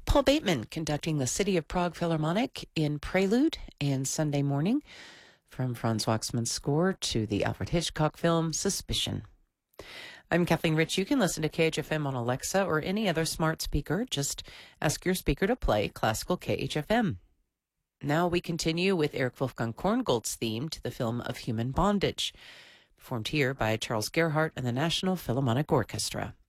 Paul Bateman conducting the City of Prague Philharmonic in Prelude and Sunday Morning, from Franz Waxman's score to the Alfred Hitchcock film Suspicion. I'm Kathleen Rich. You can listen to KHFM on Alexa or any other smart speaker. Just ask your speaker to play classical KHFM. Now we continue with Erich Wolfgang Korngold's theme to the film of Human Bondage, performed here by Charles Gerhardt and the National Philharmonic Orchestra.